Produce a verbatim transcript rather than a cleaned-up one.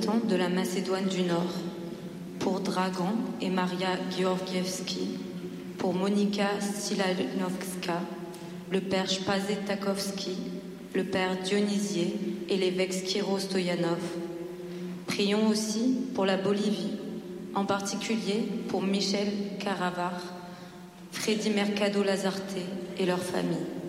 habitants de la Macédoine du Nord, pour Dragan et Maria Georgievski, pour Monika Stilanovska, le père Shpazetakowski, le père Dionysier et l'évêque Skiro Stoyanov. Prions aussi pour la Bolivie, en particulier pour Michel Caravar, Freddy Mercado Lazarte et leurs familles.